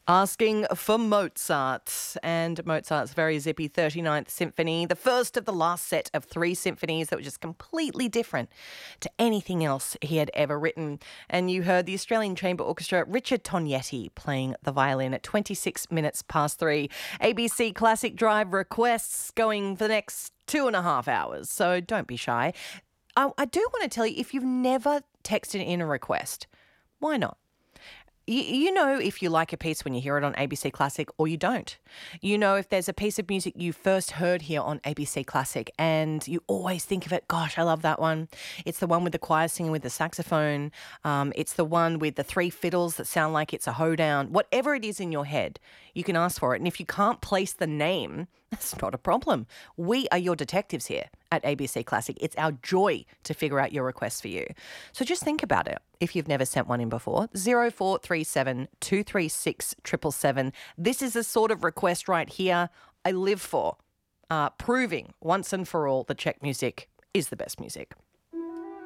Asking for Mozart and Mozart's very zippy 39th Symphony, the first of the last set of 3 symphonies that were just completely different to anything else he had ever written. And you heard the Australian Chamber Orchestra, Richard Tognetti, playing the violin at 26 minutes past 3. ABC Classic Drive requests going for the next 2.5 hours, so don't be shy. I do want to tell you, if you've never texted in a request, why not? You know if you like a piece when you hear it on ABC Classic or you don't. You know if there's a piece of music you first heard here on ABC Classic and you always think of it, gosh, I love that one. It's the one with the choir singing with the saxophone. It's the one with the 3 fiddles that sound like it's a hoedown. Whatever it is in your head, you can ask for it. And if you can't place the name, that's not a problem. We are your detectives here at ABC Classic. It's our joy to figure out your requests for you. So just think about it if you've never sent one in before. 0437 236 777. This is the sort of request right here I live for, proving once and for all that Czech music is the best music.